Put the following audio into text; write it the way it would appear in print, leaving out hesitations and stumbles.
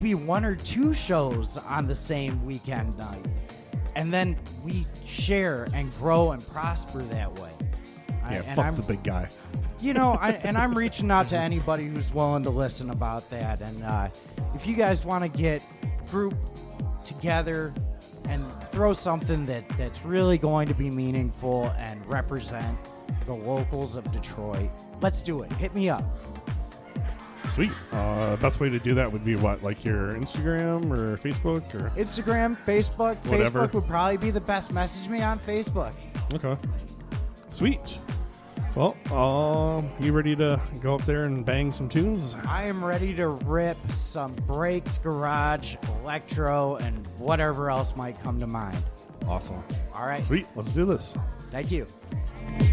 be 1 or 2 shows on the same weekend night. And then we share and grow and prosper that way. Fuck the big guy. You know, and I'm reaching out to anybody who's willing to listen about that. And if you guys want to get group together and throw something that's really going to be meaningful and represent the locals of Detroit, let's do it. Hit me up. Sweet. Best way to do that would be what? Like your Instagram or Facebook? Or Instagram, Facebook. Whatever. Facebook would probably be the best. Message me on Facebook. Okay. Sweet. Well, you ready to go up there and bang some tunes? I am ready to rip some breaks, garage, electro, and whatever else might come to mind. Awesome. All right. Sweet. Let's do this. Thank you.